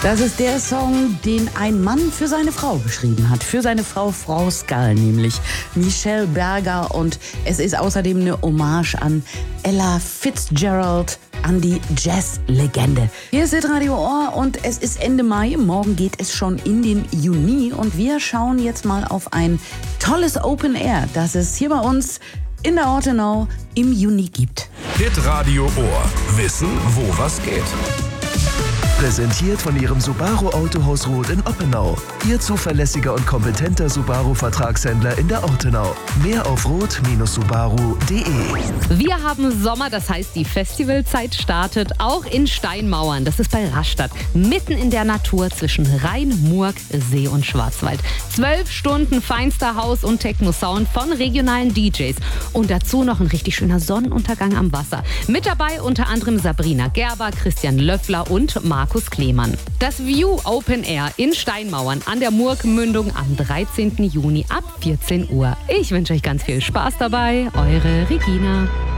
Das ist der Song, den ein Mann für seine Frau geschrieben hat. Für seine Frau Skal, nämlich Michelle Berger. Und es ist außerdem eine Hommage an Ella Fitzgerald, an die Jazz-Legende. Hier ist Radio Ohr und es ist Ende Mai. Morgen geht es schon in den Juni. Und wir schauen jetzt mal auf ein tolles Open Air, das es hier bei uns in der Ortenau im Juni gibt. Hitradio Ohr. Wissen, wo was geht. Präsentiert von Ihrem Subaru Autohaus Roth in Oppenau. Ihr zuverlässiger und kompetenter Subaru-Vertragshändler in der Ortenau. Mehr auf roth-subaru.de. Wir haben Sommer, das heißt, die Festivalzeit startet auch in Steinmauern. Das ist bei Rastatt, mitten in der Natur zwischen Rhein, Murg, See und Schwarzwald. 12 Stunden feinster House- und Techno-Sound von regionalen DJs. Und dazu noch ein richtig schöner Sonnenuntergang am Wasser. Mit dabei unter anderem Sabrina Gerber, Christian Löffler und Markus Klemann. Das View Open Air in Steinmauern an der Murgmündung am 13. Juni ab 14 Uhr. Ich wünsche euch ganz viel Spaß dabei. Eure Regina.